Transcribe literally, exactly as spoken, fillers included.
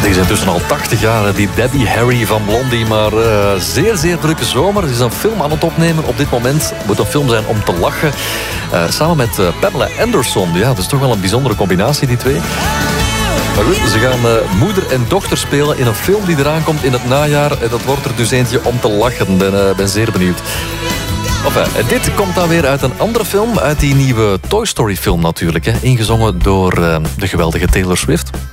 die is intussen al tachtig jaar, die Debbie Harry van Blondie. Maar uh, zeer, zeer drukke zomer. Ze is een film aan het opnemen op dit moment. Het moet een film zijn om te lachen. Uh, samen met uh, Pamela Anderson. Ja, dat is toch wel een bijzondere combinatie, die twee. Maar goed, ze gaan uh, moeder en dochter spelen in een film die eraan komt in het najaar. En dat wordt er dus eentje om te lachen. Ik ben, uh, ben zeer benieuwd. Enfin, dit komt dan weer uit een andere film. Uit die nieuwe Toy Story film natuurlijk. Hè. Ingezongen door uh, de geweldige Taylor Swift.